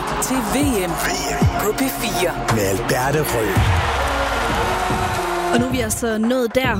lytter til VM på P4 med Alberte Rød. Og nu er vi altså nået der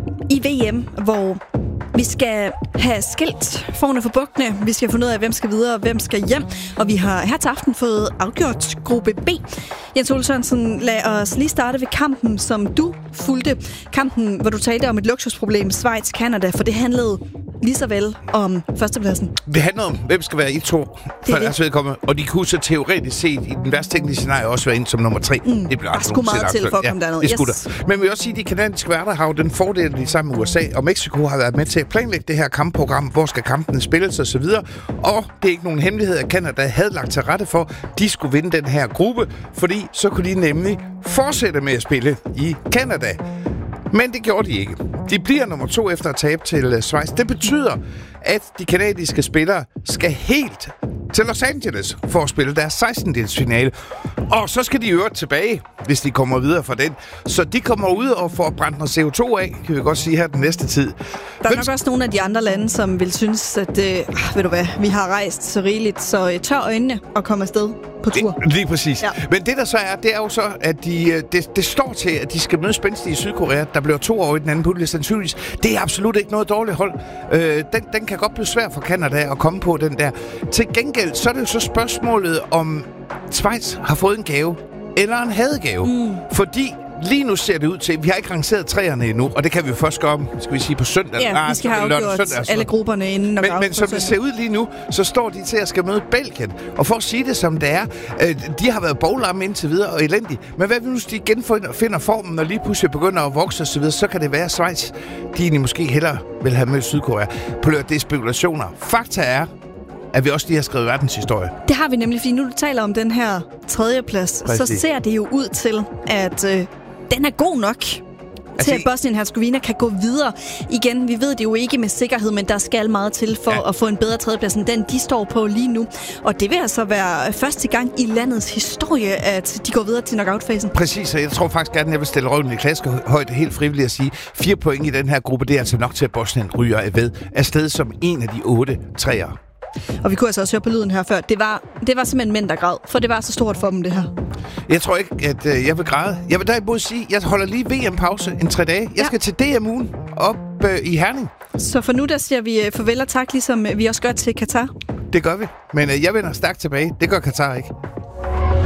i VM, hvor vi skal have skilt forne for bukkene. Vi skal finde ud af, hvem skal videre og hvem skal hjem. Og vi har her til aften fået afgjort gruppe B. Jens Ole Sørensen, lad os lige starte ved kampen, som du fulgte. Kampen, hvor du talte om et luksusproblem, Schweiz-Canada, for det handlede lige så vel om førstepladsen. Det handler om, hvem skal være i to for deres vedkommende. Og de kunne så teoretisk set i den værste tænkelige scenarie også være ind som nummer 3. Det bliver altså meget til for at komme derned. Det skulle der. Men vi vil også sige, at de kanadiske værter har jo den fordel, at de sammen med USA og Mexico har været med til at planlægge det her kampprogram. Hvor skal kampene spilles osv. Og det er ikke nogen hemmelighed, at Canada havde lagt til rette for, at de skulle vinde den her gruppe, fordi så kunne de nemlig fortsætte med at spille i Canada. Men det gjorde de ikke. De bliver nummer 2 efter at tabe til Schweiz. Det betyder, at de kanadiske spillere skal helt til Los Angeles for at spille deres 16-delsfinale. Og så skal de øvrigt tilbage, hvis de kommer videre fra den. Så de kommer ud og får brændt noget CO2 af, kan vi godt sige her den næste tid. Der er nok også nogle af de andre lande, som vil synes, at ved du hvad, vi har rejst så rigeligt, så tør øjnene og komme afsted på tur. Lige præcis. Ja. Men det der så er, det er jo så, at det står til, at de skal møde spændstige i Sydkorea. Der bliver 2 år i den anden pulje sandsynligvis. Det er absolut ikke noget dårligt hold. Den kan godt blive svær for Canada at komme på, den der. Til gengæld, så er det jo så spørgsmålet, om Schweiz har fået en gave eller en hadegave. Fordi lige nu ser det ud til, vi har ikke rangeret træerne endnu, og det kan vi jo først gøre om, skal vi sige, på søndag. Ja, vi skal have afgjort alle grupperne inden. Men som det ser ud lige nu, så står de til at skal møde Belgien. Og for at sige det som det er, de har været boglamme indtil videre og elendige. Men hvad hvis de igen finder formen, og lige pludselig begynder at vokse og så videre, så kan det være, at Schweiz, de måske hellere vil have mødt Sydkorea. Det er spekulationer. Fakta er, at vi også lige har skrevet verdenshistorie. Det har vi nemlig, fordi nu du taler om den her 3. plads, så ser det jo ud til, at den er god nok til, at Bosnien-Herzegovina kan gå videre. Igen, vi ved det jo ikke med sikkerhed, men der skal meget til for at få en bedre 3. plads end den, de står på lige nu. Og det vil altså være første gang i landets historie, at de går videre til knockout-fasen. Præcis, og jeg tror faktisk gerne, at jeg vil stille røven i klaskehøjde helt frivilligt at sige, 4 point i den her gruppe, det er altså nok til, at Bosnien ryger afsted som en af de 8 træer. Og vi kunne altså også høre på lyden her før. Det var simpelthen mænd, der græd, for det var så stort for dem, det her. Jeg tror ikke, at jeg vil græde. Jeg vil derimod sige, at jeg holder lige VM-pause en 3 dage. Jeg skal til DM-ugen op i Herning. Så for nu, der siger vi farvel og tak, ligesom vi også gør til Katar. Det gør vi, men jeg vender stærkt tilbage. Det gør Katar ikke.